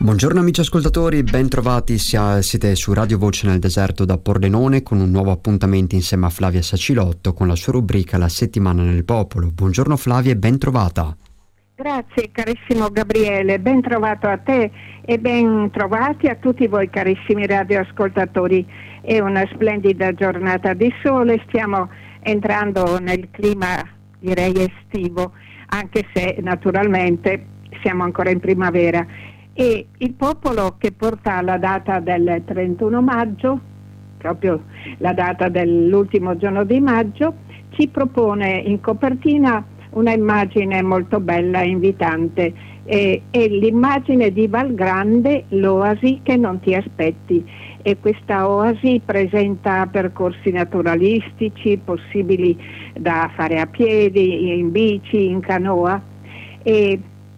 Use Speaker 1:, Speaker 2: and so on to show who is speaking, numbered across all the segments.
Speaker 1: Buongiorno amici ascoltatori, ben trovati, siete su Radio Voce nel deserto da Pordenone con un nuovo appuntamento insieme a Flavia Sacilotto con la sua rubrica La settimana nel popolo. Buongiorno Flavia e ben trovata.
Speaker 2: Grazie carissimo Gabriele, ben trovato a te e ben trovati a tutti voi carissimi radioascoltatori. È una splendida giornata di sole, stiamo entrando nel clima direi estivo, anche se naturalmente siamo ancora in primavera. E il popolo che porta la data del 31 maggio, proprio la data dell'ultimo giorno di maggio, ci propone in copertina una immagine molto bella e invitante, è l'immagine di Val Grande, l'oasi che non ti aspetti, e questa oasi presenta percorsi naturalistici possibili da fare a piedi, in bici, in canoa, e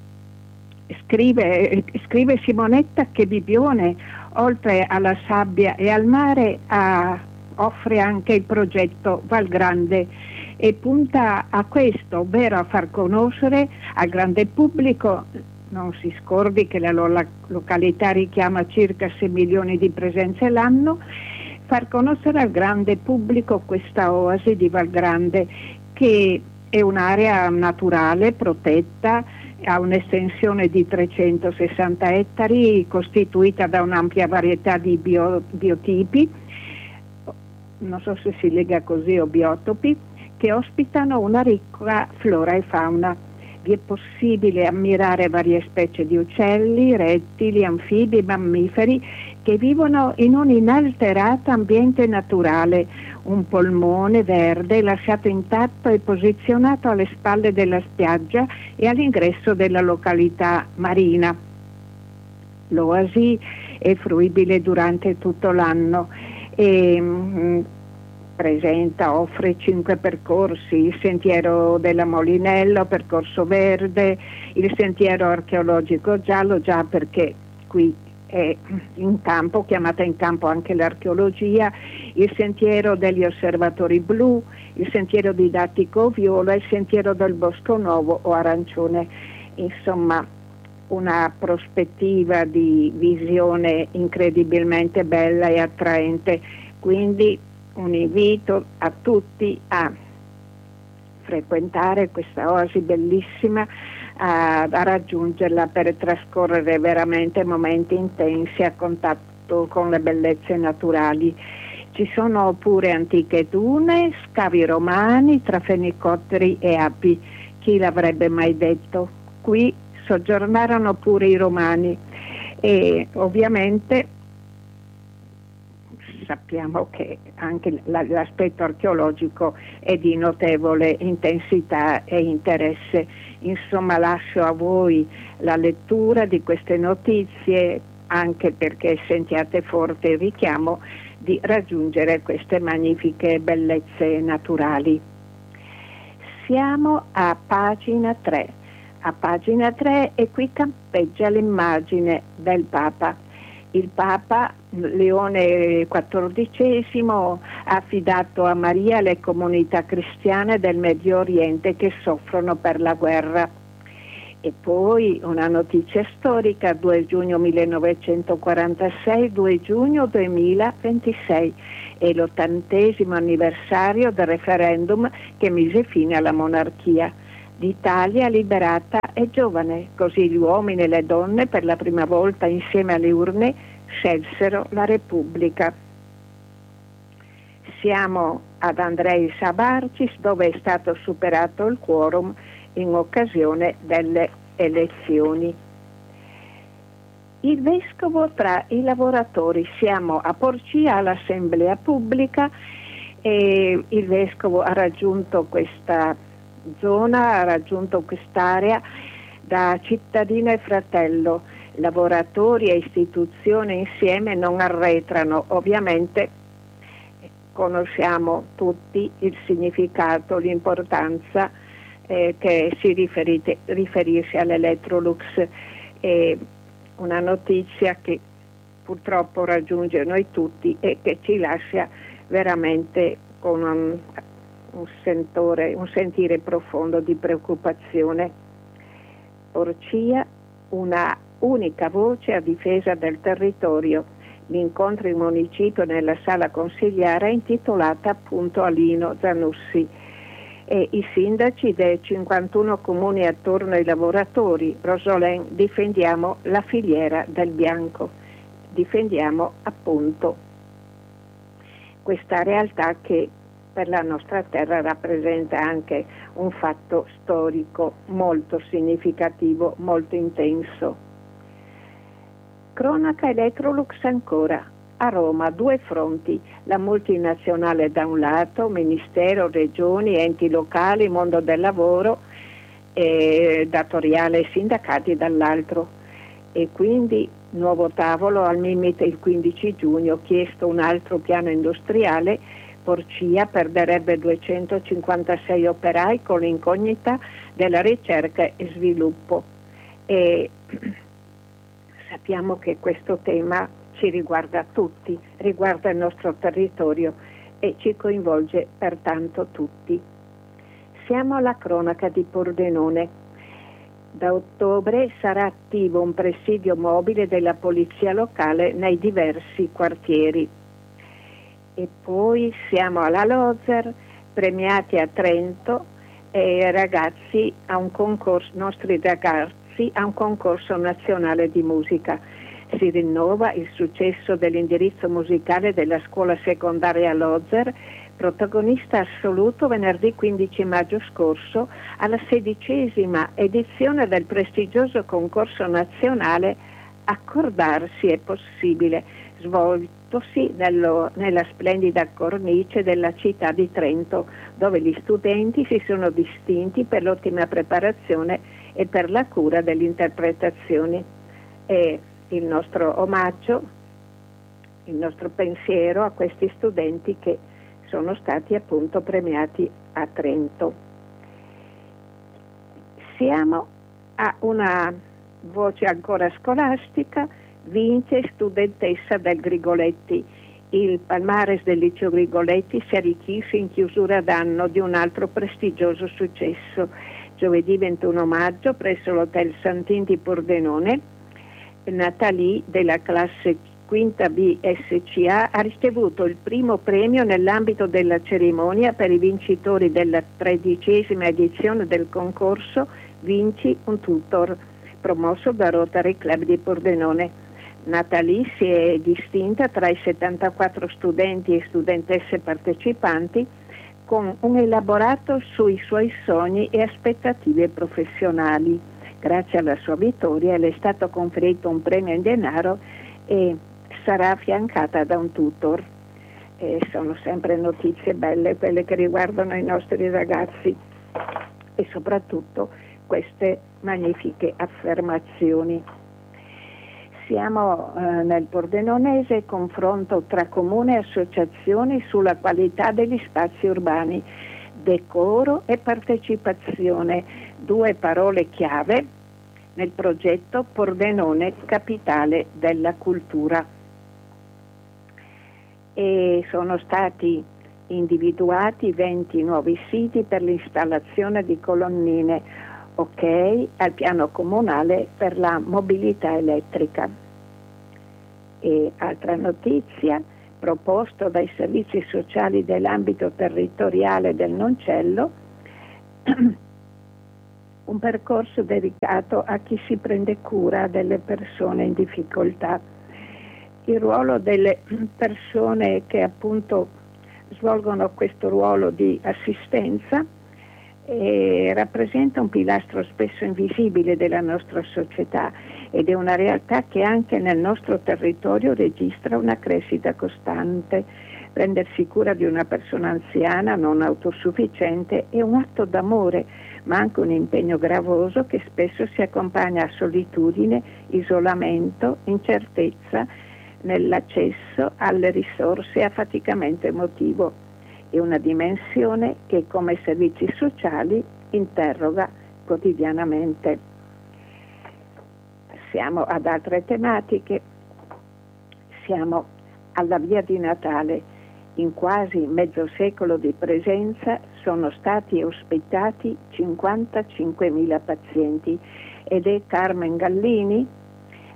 Speaker 2: scrive Simonetta che Bibione, oltre alla sabbia e al mare, offre anche il progetto Val Grande e punta a questo, ovvero a far conoscere al grande pubblico. Non si scordi che la località richiama circa 6 milioni di presenze l'anno, far conoscere al grande pubblico questa oasi di Val Grande, che è un'area naturale protetta, ha un'estensione di 360 ettari costituita da un'ampia varietà di biotipi, non so se si lega così, o biotopi, che ospitano una ricca flora e fauna. Vi è possibile ammirare varie specie di uccelli, rettili, anfibi, mammiferi che vivono in un inalterato ambiente naturale, un polmone verde lasciato intatto e posizionato alle spalle della spiaggia e all'ingresso della località marina. L'oasi è fruibile durante tutto l'anno e offre 5 percorsi: il sentiero della Molinello, percorso verde, il sentiero archeologico giallo, già perché qui è in campo, chiamata in campo anche l'archeologia, il sentiero degli osservatori blu, il sentiero didattico viola, il sentiero del bosco nuovo o arancione. Insomma, una prospettiva di visione incredibilmente bella e attraente, quindi un invito a tutti a frequentare questa oasi bellissima, a raggiungerla per trascorrere veramente momenti intensi a contatto con le bellezze naturali. Ci sono pure antiche dune, scavi romani tra fenicotteri e api. Chi l'avrebbe mai detto? Qui soggiornarono pure i romani e ovviamente sappiamo che anche l'aspetto archeologico è di notevole intensità e interesse. Insomma, lascio a voi la lettura di queste notizie, anche perché sentiate forte il richiamo di raggiungere queste magnifiche bellezze naturali. Siamo a pagina 3. A pagina 3 e qui campeggia l'immagine del Papa. Il Papa Leone XIV ha affidato a Maria le comunità cristiane del Medio Oriente che soffrono per la guerra. E poi una notizia storica: 2 giugno 1946, 2 giugno 2026, è l'80° anniversario del referendum che mise fine alla monarchia. L'Italia liberata e giovane, così gli uomini e le donne per la prima volta insieme alle urne scelsero la Repubblica. Siamo ad Andrei Sabarcis, dove è stato superato il quorum in occasione delle elezioni. Il vescovo tra i lavoratori. Siamo a Porcia all'assemblea pubblica e il vescovo ha raggiunto questa zona, ha raggiunto quest'area da cittadino e fratello. Lavoratori e istituzioni insieme non arretrano. Ovviamente conosciamo tutti il significato, l'importanza che si riferisce all'Electrolux. Una notizia che purtroppo raggiunge noi tutti e che ci lascia veramente con un sentire profondo di preoccupazione. Porcia, una unica voce a difesa del territorio. L'incontro in municipio nella sala consigliare è intitolata appunto a Lino Zanussi. E i sindaci dei 51 comuni attorno ai lavoratori. Rosolén, difendiamo la filiera del bianco, difendiamo appunto questa realtà che per la nostra terra rappresenta anche un fatto storico molto significativo, molto intenso. Cronaca Electrolux ancora. A Roma 2 fronti, la multinazionale da un lato, Ministero, Regioni, enti locali, mondo del lavoro, datoriale e sindacati dall'altro. E quindi nuovo tavolo al Mimit il 15 giugno, chiesto un altro piano industriale, Porcia perderebbe 256 operai con l'incognita della ricerca e sviluppo. E sappiamo che questo tema ci riguarda tutti, riguarda il nostro territorio e ci coinvolge pertanto tutti. Siamo alla cronaca di Pordenone. Da ottobre sarà attivo un presidio mobile della polizia locale nei diversi quartieri. E poi siamo alla Lozère, premiati a Trento e ragazzi a un concorso, nostri ragazzi a un concorso nazionale di musica. Si rinnova il successo dell'indirizzo musicale della scuola secondaria Lozère, protagonista assoluto venerdì 15 maggio scorso alla 16ª edizione del prestigioso concorso nazionale Accordarsi è possibile, svoltosi nella splendida cornice della città di Trento, dove gli studenti si sono distinti per l'ottima preparazione e per la cura delle interpretazioni. E il nostro omaggio, il nostro pensiero a questi studenti che sono stati appunto premiati a Trento. Siamo a una voce ancora scolastica, vince studentessa del Grigoletti. Il palmares del liceo Grigoletti si arricchisce in chiusura d'anno di un altro prestigioso successo. Giovedì 21 maggio presso l'Hotel Santin di Pordenone, Nathalie della classe quinta B SCA ha ricevuto il primo premio nell'ambito della cerimonia per i vincitori della 13ª edizione del concorso Vinci un tutor, promosso da Rotary Club di Pordenone. Nathalie si è distinta tra i 74 studenti e studentesse partecipanti con un elaborato sui suoi sogni e aspettative professionali. Grazie alla sua vittoria le è stato conferito un premio in denaro e sarà affiancata da un tutor. Sono sempre notizie belle quelle che riguardano i nostri ragazzi e soprattutto queste magnifiche affermazioni. Siamo nel Pordenonese, confronto tra comune e associazioni sulla qualità degli spazi urbani, decoro e partecipazione, 2 parole chiave nel progetto Pordenone Capitale della Cultura. E sono stati individuati 20 nuovi siti per l'installazione di colonnine, ok, al piano comunale per la mobilità elettrica. E altra notizia, proposto dai servizi sociali dell'ambito territoriale del Noncello, un percorso dedicato a chi si prende cura delle persone in difficoltà. Il ruolo delle persone che appunto svolgono questo ruolo di assistenza rappresenta un pilastro spesso invisibile della nostra società ed è una realtà che anche nel nostro territorio registra una crescita costante. Prendersi cura di una persona anziana non autosufficiente è un atto d'amore, ma anche un impegno gravoso che spesso si accompagna a solitudine, isolamento, incertezza nell'accesso alle risorse e affaticamento emotivo. È una dimensione che come servizi sociali interroga quotidianamente. Passiamo ad altre tematiche. Siamo alla Via di Natale. In quasi mezzo secolo di presenza sono stati ospitati 55.000 pazienti ed è Carmen Gallini,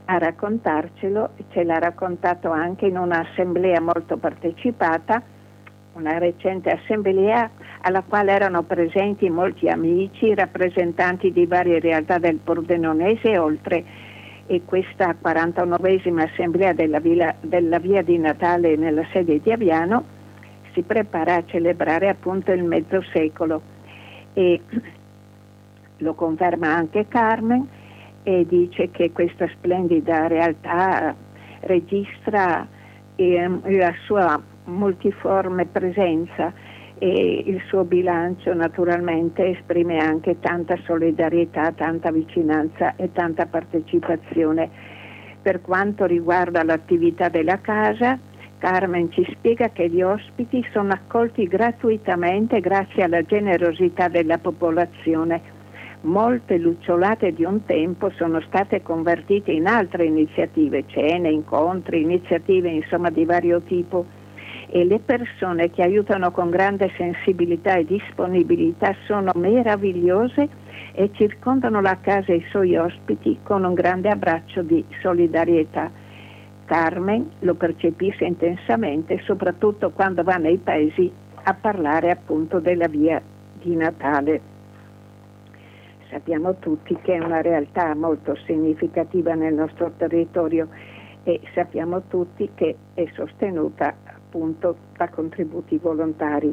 Speaker 2: a raccontarcelo. Ce l'ha raccontato anche in un'assemblea molto partecipata, una recente assemblea alla quale erano presenti molti amici, rappresentanti di varie realtà del Pordenonese e oltre. E questa 49esima assemblea della via di Natale nella sede di Aviano si prepara a celebrare appunto il mezzo secolo, e lo conferma anche Carmen, e dice che questa splendida realtà registra la sua multiforme presenza, e il suo bilancio naturalmente esprime anche tanta solidarietà, tanta vicinanza e tanta partecipazione. Per quanto riguarda l'attività della casa, Carmen ci spiega che gli ospiti sono accolti gratuitamente grazie alla generosità della popolazione. Molte lucciolate di un tempo sono state convertite in altre iniziative, cene, incontri, iniziative insomma di vario tipo, e le persone che aiutano con grande sensibilità e disponibilità sono meravigliose e circondano la casa e i suoi ospiti con un grande abbraccio di solidarietà. Carmen lo percepisce intensamente, soprattutto quando va nei paesi a parlare appunto della via di Natale. Sappiamo tutti che è una realtà molto significativa nel nostro territorio, e sappiamo tutti che è sostenuta appunto da contributi volontari.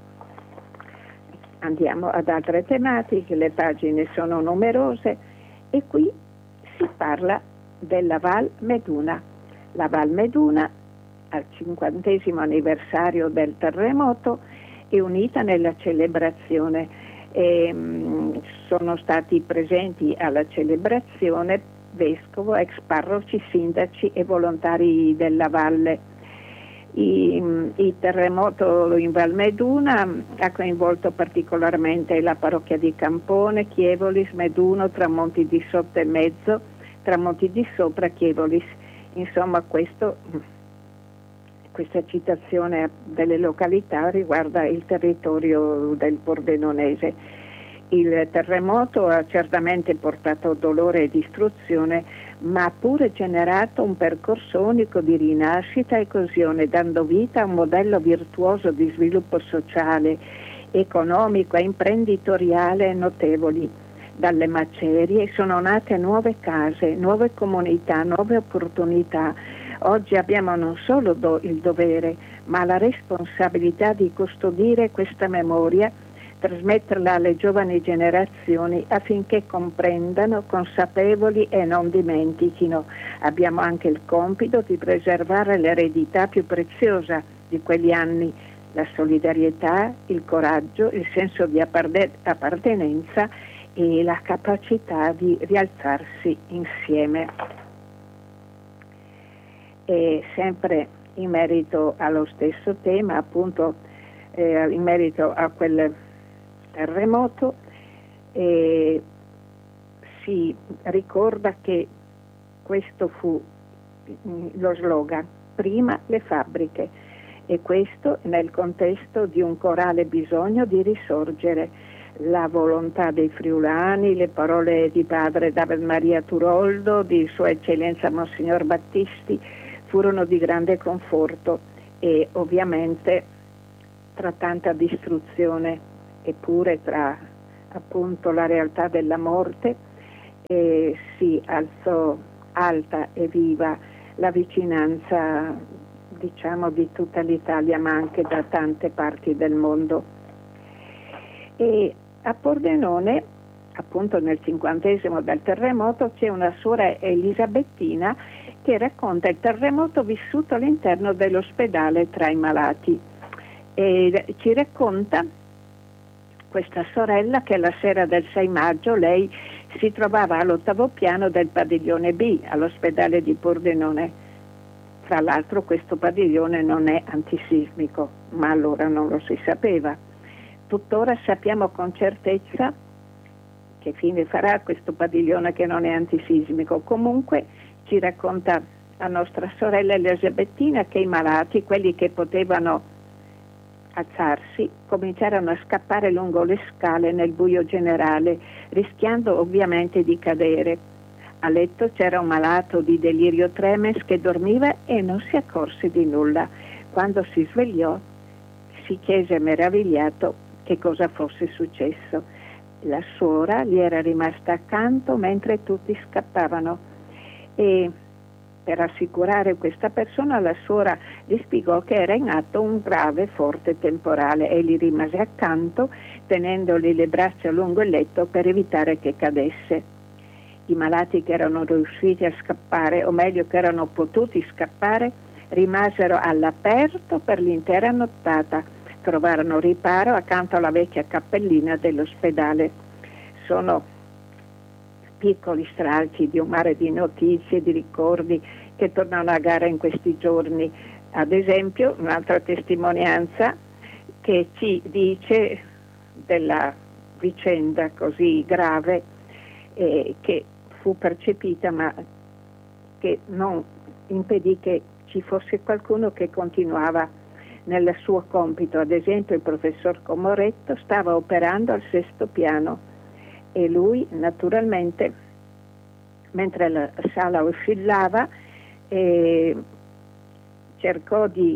Speaker 2: Andiamo ad altre tematiche, le pagine sono numerose e qui si parla della Val Meduna. La Val Meduna, al 50° anniversario del terremoto, è unita nella celebrazione. Sono stati presenti alla celebrazione vescovo, ex parroci, sindaci e volontari della valle. Il terremoto in Val Meduna ha coinvolto particolarmente la parrocchia di Campone, Chievolis, Meduno, Tramonti di Sotto e Mezzo, Tramonti di Sopra, Chievolis. Insomma, questa citazione delle località riguarda il territorio del Pordenonese. Il terremoto ha certamente portato dolore e distruzione, ma ha pure generato un percorso unico di rinascita e coesione, dando vita a un modello virtuoso di sviluppo sociale, economico e imprenditoriale notevoli. Dalle macerie sono nate nuove case, nuove comunità, nuove opportunità. Oggi abbiamo non solo il dovere, ma la responsabilità di custodire questa memoria, trasmetterla alle giovani generazioni affinché comprendano, consapevoli e non dimentichino. Abbiamo anche il compito di preservare l'eredità più preziosa di quegli anni, la solidarietà, il coraggio, il senso di appartenenza e la capacità di rialzarsi insieme. E sempre in merito allo stesso tema, appunto in merito a quel terremoto, si ricorda che questo fu lo slogan: prima le fabbriche, e questo nel contesto di un corale bisogno di risorgere. La volontà dei friulani, le parole di padre David Maria Turoldo, di Sua Eccellenza Monsignor Battisti, furono di grande conforto, e ovviamente tra tanta distruzione, eppure tra appunto la realtà della morte, si alzò alta e viva la vicinanza, diciamo, di tutta l'Italia, ma anche da tante parti del mondo. E a Pordenone, appunto nel 50° del terremoto, c'è una suora elisabettina che racconta il terremoto vissuto all'interno dell'ospedale tra i malati, e ci racconta questa sorella che la sera del 6 maggio lei si trovava all'8° piano del padiglione B all'ospedale di Pordenone. Tra l'altro questo padiglione non è antisismico, ma allora non lo si sapeva. Tuttora sappiamo con certezza che fine farà questo padiglione che non è antisismico. Comunque ci racconta la nostra sorella elisabettina che i malati, quelli che potevano alzarsi, cominciarono a scappare lungo le scale nel buio generale, rischiando ovviamente di cadere. A letto c'era un malato di delirio tremens che dormiva e non si accorse di nulla. Quando si svegliò si chiese meravigliato che cosa fosse successo. La suora gli era rimasta accanto mentre tutti scappavano e per assicurare questa persona la suora gli spiegò che era in atto un grave forte temporale e gli rimase accanto tenendogli le braccia lungo il letto per evitare che cadesse. I malati che erano riusciti a scappare, o meglio che erano potuti scappare, rimasero all'aperto per l'intera nottata. Trovarono riparo accanto alla vecchia cappellina dell'ospedale. Sono piccoli stralci di un mare di notizie, di ricordi che tornano a gara in questi giorni. Ad esempio, un'altra testimonianza che ci dice della vicenda così grave che fu percepita ma che non impedì che ci fosse qualcuno che continuava nel suo compito. Ad esempio il professor Comoretto stava operando al 6° piano e lui naturalmente mentre la sala oscillava cercò di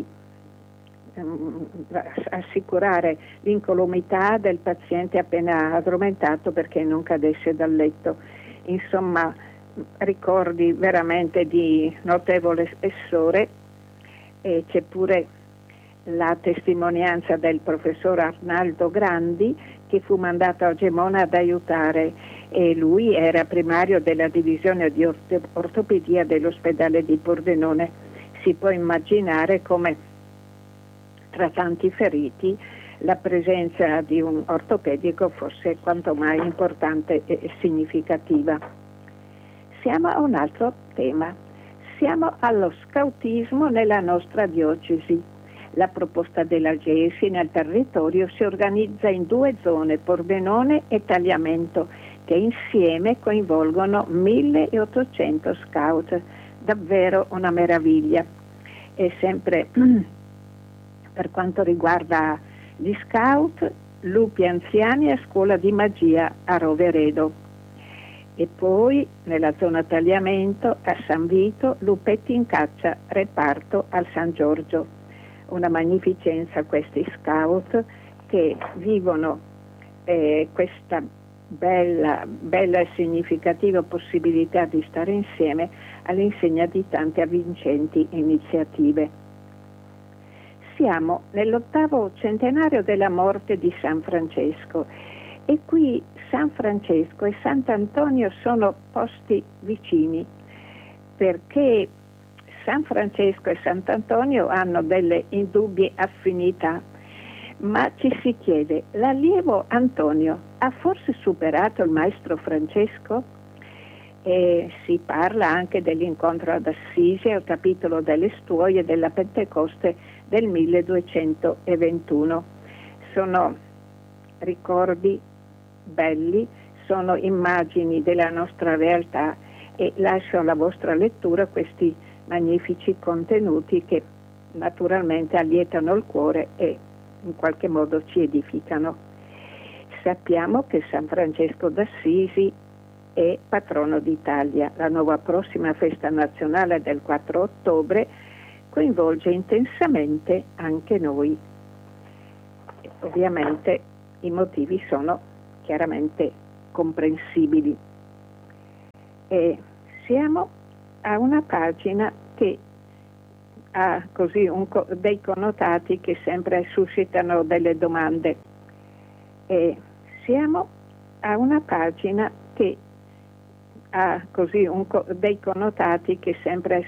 Speaker 2: assicurare l'incolumità del paziente appena addormentato perché non cadesse dal letto. Insomma, ricordi veramente di notevole spessore. E c'è pure la testimonianza del professor Arnaldo Grandi che fu mandato a Gemona ad aiutare e lui era primario della divisione di ortopedia dell'ospedale di Pordenone. Si può immaginare come tra tanti feriti la presenza di un ortopedico fosse quanto mai importante e significativa. Siamo a un altro tema. Siamo allo scautismo nella nostra diocesi. La proposta della GESI nel territorio si organizza in 2 zone, Pordenone e Tagliamento, che insieme coinvolgono 1800 scout. Davvero una meraviglia. E sempre per quanto riguarda gli scout, lupi anziani a scuola di magia a Roveredo. E poi nella zona Tagliamento a San Vito, lupetti in caccia, reparto al San Giorgio. Una magnificenza questi scout che vivono questa bella e significativa possibilità di stare insieme all'insegna di tante avvincenti iniziative. Siamo nell'8° centenario della morte di San Francesco e qui San Francesco e Sant'Antonio sono posti vicini perché San Francesco e Sant'Antonio hanno delle indubbie affinità, ma ci si chiede, l'allievo Antonio ha forse superato il maestro Francesco? E si parla anche dell'incontro ad Assisi al capitolo delle Stuoie della Pentecoste del 1221. Sono ricordi belli, sono immagini della nostra realtà e lascio alla vostra lettura questi magnifici contenuti che naturalmente allietano il cuore e in qualche modo ci edificano. Sappiamo che San Francesco d'Assisi è patrono d'Italia. La nuova prossima festa nazionale del 4 ottobre coinvolge intensamente anche noi. E ovviamente i motivi sono chiaramente comprensibili. E siamo a una pagina che ha così dei connotati che sempre suscitano delle domande. E siamo a una pagina che ha così dei connotati che sempre